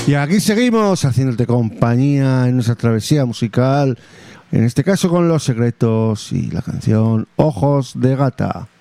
Y aquí seguimos haciéndote compañía en nuestra travesía musical, en este caso con Los Secretos y la canción Ojos de Gata.